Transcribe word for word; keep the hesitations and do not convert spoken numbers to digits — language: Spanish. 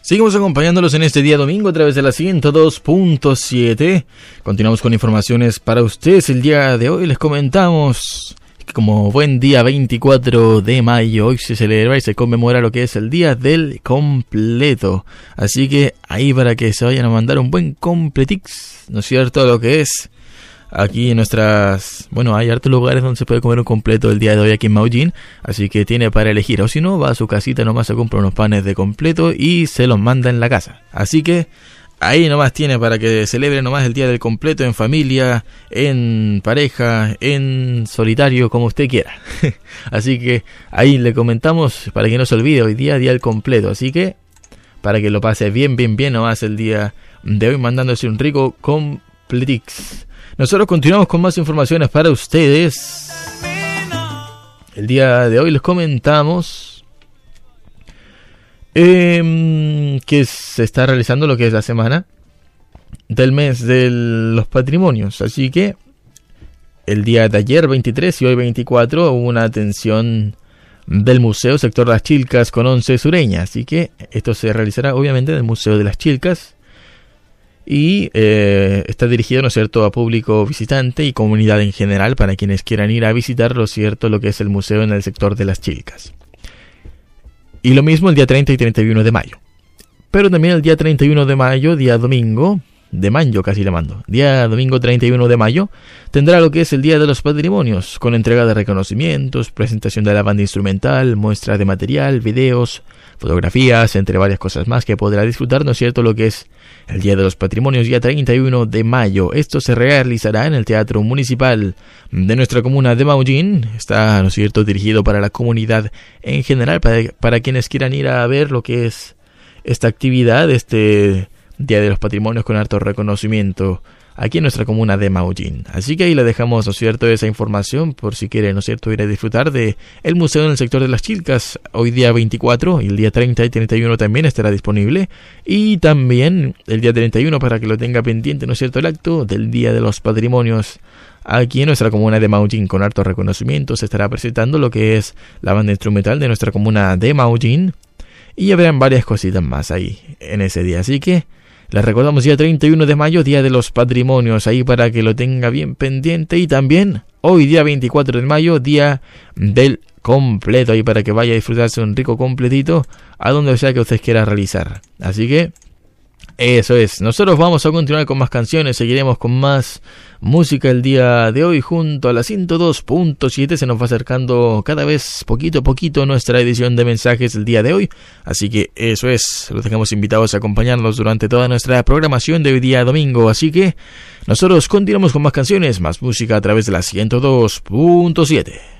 Seguimos acompañándolos en este día domingo a través de la ciento dos punto siete. Continuamos con informaciones para ustedes. El día de hoy les comentamos que como buen día veinticuatro de mayo, hoy se celebra y se conmemora lo que es el Día del Completo. Así que ahí para que se vayan a mandar un buen completix, ¿no es cierto? Lo que es aquí en nuestras... Bueno, hay hartos lugares donde se puede comer un completo el día de hoy aquí en Maullín, así que tiene para elegir. O si no, va a su casita nomás, se compra unos panes de completo y se los manda en la casa. Así que ahí nomás tiene para que celebre nomás el día del completo en familia, en pareja, en solitario, como usted quiera. Así que ahí le comentamos para que no se olvide, hoy día día del completo. Así que para que lo pase bien, bien, bien nomás el día de hoy, mandándose un rico completix. Nosotros continuamos con más informaciones para ustedes. El día de hoy les comentamos eh, que se está realizando lo que es la semana del mes de los patrimonios. Así que el día de ayer veintitrés y hoy veinticuatro hubo una atención del Museo Sector Las Chilcas con once sureñas. Así que esto se realizará obviamente en el Museo de Las Chilcas. Y eh, está dirigido, ¿no es cierto?, a público visitante y comunidad en general para quienes quieran ir a visitar, lo cierto, lo que es el museo en el sector de Las Chilcas. Y lo mismo el día treinta y treinta y uno de mayo. Pero también el día treinta y uno de mayo, día domingo, de mayo casi le mando, día domingo treinta y uno de mayo, tendrá lo que es el Día de los Patrimonios, con entrega de reconocimientos, presentación de la banda instrumental, muestra de material, videos, fotografías, entre varias cosas más que podrá disfrutar, ¿no es cierto?, lo que es el Día de los Patrimonios, día treinta y uno de mayo. Esto se realizará en el Teatro Municipal de nuestra comuna de Maullín. Está, ¿no es cierto?, dirigido para la comunidad en general, para, para quienes quieran ir a ver lo que es esta actividad, este Día de los Patrimonios con harto reconocimiento aquí en nuestra comuna de Maullín. Así que ahí le dejamos, ¿no es cierto?, esa información por si quiere, ¿no es cierto?, ir a disfrutar de el museo en el sector de Las Chilcas. Hoy día veinticuatro y el día treinta y treinta y uno también estará disponible. Y también el día treinta y uno para que lo tenga pendiente, ¿no es cierto?, el acto del Día de los Patrimonios aquí en nuestra comuna de Maullín con harto reconocimiento. Se estará presentando lo que es la banda instrumental de nuestra comuna de Maullín. Y habrán varias cositas más ahí en ese día. Así que les recordamos día treinta y uno de mayo, Día de los Patrimonios, ahí para que lo tenga bien pendiente. Y también hoy día veinticuatro de mayo, Día del Completo, ahí para que vaya a disfrutarse un rico completito a donde sea que usted quiera realizar. Así que eso es. Nosotros vamos a continuar con más canciones, seguiremos con más música el día de hoy junto a la ciento dos punto siete. Se nos va acercando cada vez poquito a poquito nuestra edición de mensajes el día de hoy. Así que eso es, los dejamos invitados a acompañarnos durante toda nuestra programación de hoy día domingo. Así que nosotros continuamos con más canciones, más música a través de la ciento dos punto siete.